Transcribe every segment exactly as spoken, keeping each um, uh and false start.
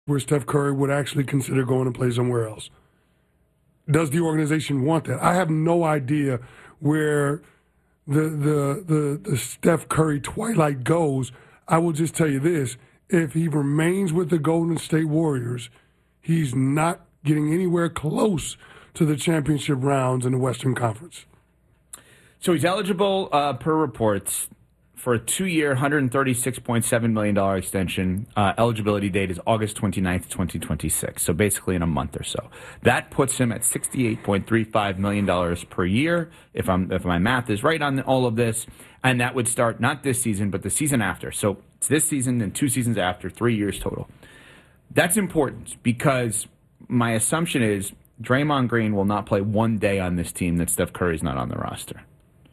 where Steph Curry would actually consider going to play somewhere else? Does the organization want that? I have no idea where the the the, the Steph Curry twilight goes. I will just tell you this. If he remains with the Golden State Warriors, he's not getting anywhere close to the championship rounds in the Western Conference. So he's eligible, uh, per reports, for a two-year, one hundred thirty-six point seven million dollars extension. Uh, eligibility date is August twenty-ninth, twenty twenty-six, so basically in a month or so. That puts him at sixty-eight point three five million dollars per year, if I'm if my math is right on all of this, and that would start not this season, but the season after. So it's this season and two seasons after, three years total. That's important because my assumption is Draymond Green will not play one day on this team that Steph Curry's not on the roster.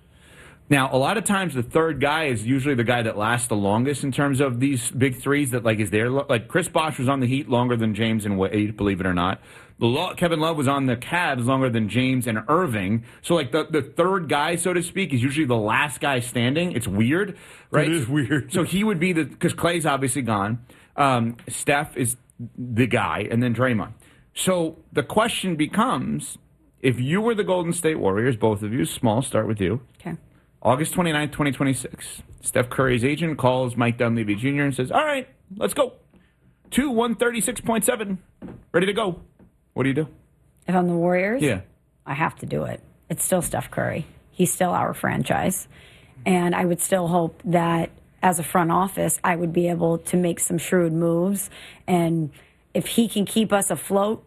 Now, a lot of times the third guy is usually the guy that lasts the longest in terms of these big threes that, like, is there. Like, Chris Bosh was on the Heat longer than James and Wade, believe it or not. Kevin Love was on the Cavs longer than James and Irving. So, like, the, the third guy, so to speak, is usually the last guy standing. It's weird, right? It is weird. So he would be the, because Clay's obviously gone. Um, Steph is the guy, and then Draymond. So the question becomes, if you were the Golden State Warriors, both of you, Small, start with you. Okay. August twenty-ninth, twenty twenty-six. Steph Curry's agent calls Mike Dunleavy Junior and says, all right, let's go. Two, one thirty-six point seven. Ready to go. What do you do? If I'm the Warriors, yeah, I have to do it. It's still Steph Curry. He's still our franchise. And I would still hope that as a front office, I would be able to make some shrewd moves. And if he can keep us afloat,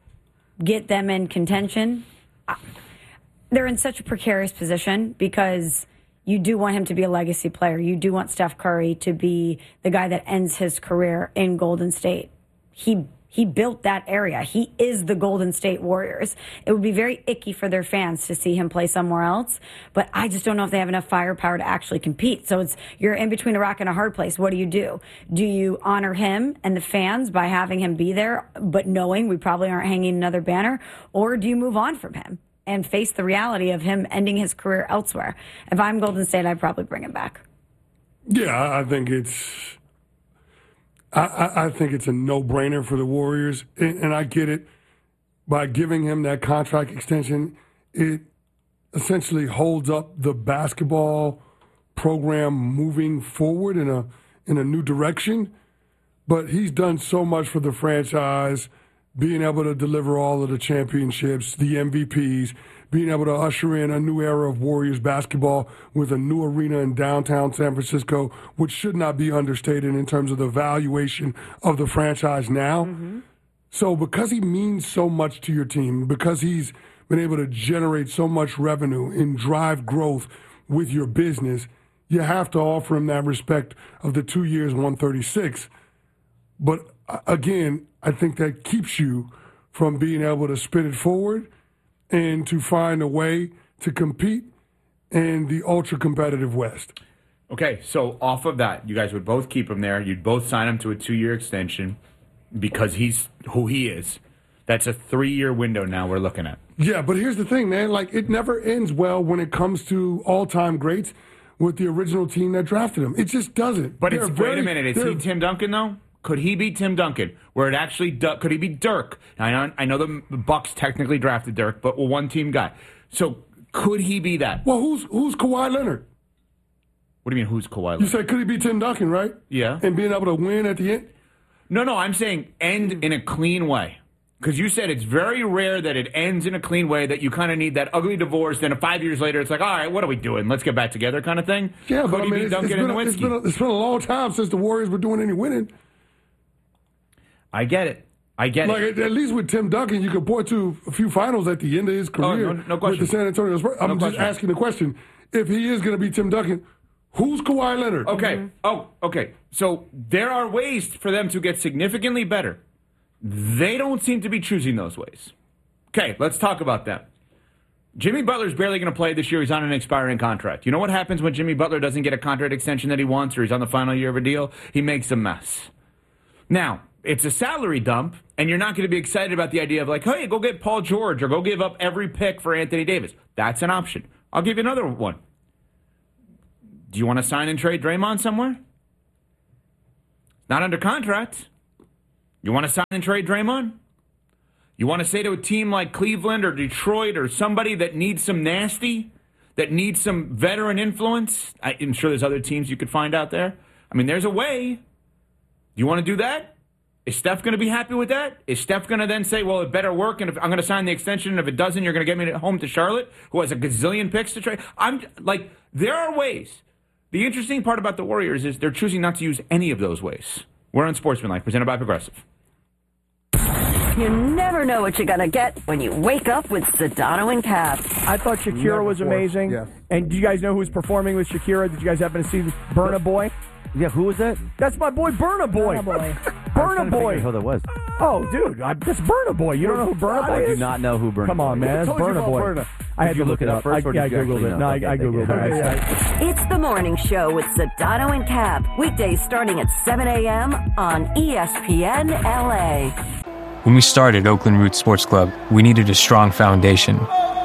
get them in contention, I, they're in such a precarious position because you do want him to be a legacy player. You do want Steph Curry to be the guy that ends his career in Golden State. He he built that area. He is the Golden State Warriors. It would be very icky for their fans to see him play somewhere else, but I just don't know if they have enough firepower to actually compete. So it's you're in between a rock and a hard place. What do you do? Do you honor him and the fans by having him be there, but knowing we probably aren't hanging another banner, or do you move on from him and face the reality of him ending his career elsewhere? If I'm Golden State, I'd probably bring him back. Yeah, I think it's I, I think it's a no-brainer for the Warriors, and, and I get it. By giving him that contract extension, it essentially holds up the basketball program moving forward in a in a new direction. But he's done so much for the franchise, being able to deliver all of the championships, the M V Ps, being able to usher in a new era of Warriors basketball with a new arena in downtown San Francisco, which should not be understated in terms of the valuation of the franchise now. Mm-hmm. So because he means so much to your team, because he's been able to generate so much revenue and drive growth with your business, you have to offer him that respect of the two years, one thirty-six. But again, I think that keeps you from being able to spin it forward and to find a way to compete in the ultra-competitive West. Okay, so off of that, you guys would both keep him there. You'd both sign him to a two-year extension because he's who he is. That's a three-year window now we're looking at. Yeah, but here's the thing, man. Like, it never ends well when it comes to all-time greats with the original team that drafted him. It just doesn't. But it's, very, wait a minute. Is he Tim Duncan, though? Could he be Tim Duncan? Where it actually could he be Dirk? I know, I know the Bucks technically drafted Dirk, but a one-team guy. So could he be that? Well, who's who's Kawhi Leonard? What do you mean, who's Kawhi Leonard? You said could he be Tim Duncan, right? Yeah. And being able to win at the end? No, no, I'm saying end in a clean way. Because you said it's very rare that it ends in a clean way, that you kind of need that ugly divorce, then five years later it's like, all right, what are we doing? Let's get back together kind of thing? Yeah, could but I mean, it's, it's, been a, it's, been a, it's been a long time since the Warriors were doing any winning. I get it. I get like, it. At, at least with Tim Duncan, you could point to a few finals at the end of his career oh, no, no question. with the San Antonio Spurs. I'm no just question. asking the question. If he is going to be Tim Duncan, who's Kawhi Leonard? Okay. Mm-hmm. Oh, okay. So there are ways for them to get significantly better. They don't seem to be choosing those ways. Okay, let's talk about that. Jimmy Butler's barely going to play this year. He's on an expiring contract. You know what happens when Jimmy Butler doesn't get a contract extension that he wants, or he's on the final year of a deal? He makes a mess. Now, it's a salary dump, and you're not going to be excited about the idea of like, hey, go get Paul George or go give up every pick for Anthony Davis. That's an option. I'll give you another one. Do you want to sign and trade Draymond somewhere? Not under contract. You want to sign and trade Draymond? You want to say to a team like Cleveland or Detroit or somebody that needs some nasty, that needs some veteran influence? I'm sure there's other teams you could find out there. I mean, there's a way. You want to do that? Is Steph going to be happy with that? Is Steph going to then say, well, it better work, and if I'm going to sign the extension, and if it doesn't, you're going to get me home to Charlotte, who has a gazillion picks to trade? I'm like, there are ways. The interesting part about the Warriors is they're choosing not to use any of those ways. We're on Sportsmanlike, presented by Progressive. You never know what you're going to get when you wake up with Sedano and Cap. I thought Shakira Never was before. amazing. Yeah. And do you guys know who's performing with Shakira? Did you guys happen to see Burna Boy? Yeah, who was that? That's my boy, Burna Boy. Burna Boy. Burna Boy. Who that was? Oh, dude, I, that's Burna Boy. You don't know who Burna Boy I is? do not know who Burna Come on, Boy is. man. That's Who told you Burna about Boy. Burna? I had Did to you look it up. first, I, or yeah, did I you Googled actually it. know? No, I, Okay, I thank Googled you. it. I, I, It's the morning show with Sedano and Cap. Weekdays starting at seven a.m. on E S P N L A. When we started Oakland Roots Sports Club, we needed a strong foundation.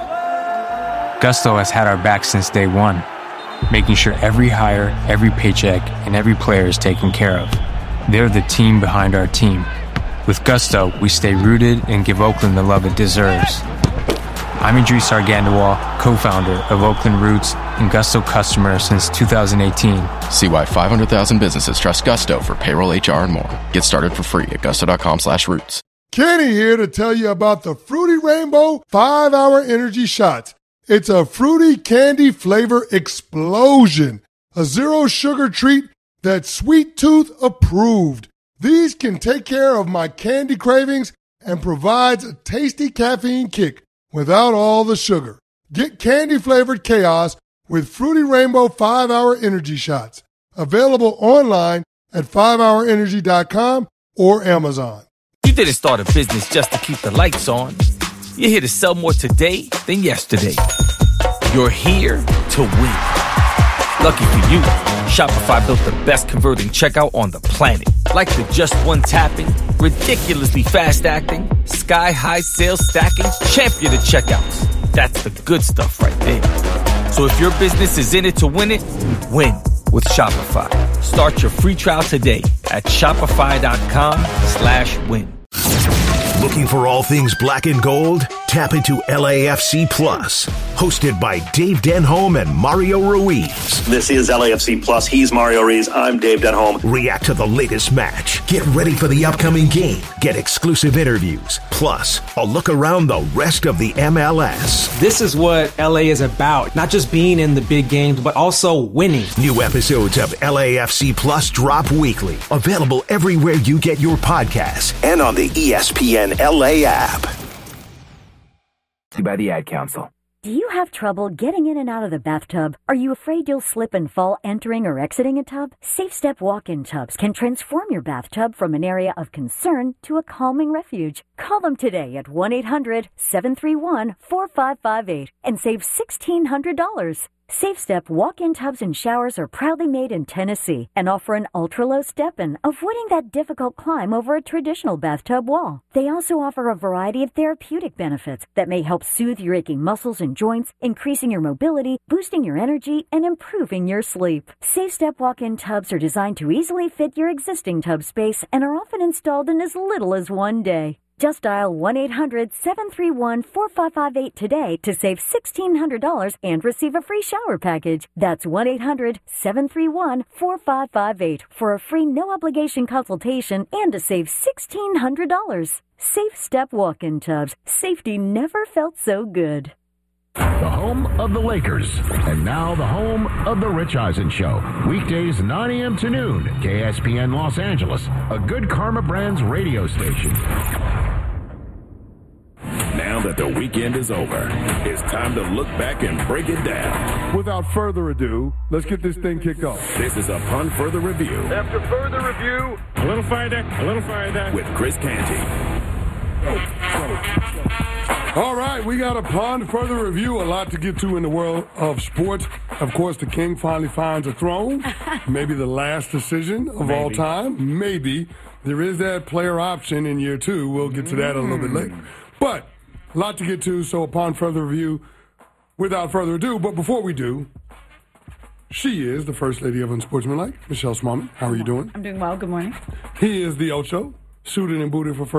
Gusto has had our back since day one, making sure every hire, every paycheck, and every player is taken care of. They're the team behind our team. With Gusto, we stay rooted and give Oakland the love it deserves. I'm Idris Argandawal, co-founder of Oakland Roots and Gusto customer since two thousand eighteen. See why five hundred thousand businesses trust Gusto for payroll, H R, and more. Get started for free at gusto.com slash roots. Kenny here to tell you about the Fruity Rainbow five hour Energy Shots. It's a fruity candy flavor explosion. A zero sugar treat that's Sweet Tooth approved. These can take care of my candy cravings and provides a tasty caffeine kick without all the sugar. Get candy-flavored chaos with Fruity Rainbow five hour Energy Shots. Available online at five hour energy dot com or Amazon. You didn't start a business just to keep the lights on. You're here to sell more today than yesterday. You're here to win. Lucky for you, Shopify built the best converting checkout on the planet. Like the just one tapping, ridiculously fast acting, sky-high sales stacking, champion of checkouts. That's the good stuff right there. So if your business is in it to win it, win with Shopify. Start your free trial today at shopify.com slash win. Looking for all things black and gold? Tap into L A F C Plus, hosted by Dave Denholm and Mario Ruiz. This is L A F C Plus. He's Mario Ruiz. I'm Dave Denholm. React to the latest match. Get ready for the upcoming game. Get exclusive interviews. Plus, a look around the rest of the M L S. This is what L A is about. Not just being in the big games, but also winning. New episodes of L A F C Plus drop weekly. Available everywhere you get your podcasts and on the E S P N L A app. By the Ad Council. Do you have trouble getting in and out of the bathtub? Are you afraid you'll slip and fall entering or exiting a tub? Safe Step walk-in tubs can transform your bathtub from an area of concern to a calming refuge. Call them today at one eight hundred seven three one four five five eight and save sixteen hundred dollars. Safe Step walk-in tubs and showers are proudly made in Tennessee and offer an ultra-low step-in, avoiding that difficult climb over a traditional bathtub wall. They also offer a variety of therapeutic benefits that may help soothe your aching muscles and joints, increasing your mobility, boosting your energy, and improving your sleep. Safe Step walk-in tubs are designed to easily fit your existing tub space and are often installed in as little as one day. Just dial one eight hundred seven three one four five five eight today to save sixteen hundred dollars and receive a free shower package. That's one eight hundred seven three one four five five eight for a free no-obligation consultation and to save sixteen hundred dollars. Safe Step walk-in tubs. Safety never felt so good. The home of the Lakers, and now the home of the Rich Eisen Show. Weekdays nine a.m. to noon, K S P N Los Angeles, a Good Karma Brands radio station. Now that the weekend is over, it's time to look back and break it down. Without further ado, let's get this thing kicked off. This is Upon Further Review. After further review, a little further, a little further. With Chris Canty. All right, we got Upon Further Review. A lot to get to in the world of sports. Of course, the king finally finds a throne. Maybe the last decision of Maybe. all time. Maybe. There is that player option in year two. We'll get to that a little bit later. But a lot to get to, so Upon Further Review, without further ado. But before we do, she is the First Lady of Unsportsmanlike, Michelle Smallman. How are you doing? I'm doing well. Good morning. He is the Ocho, suited and booted for first.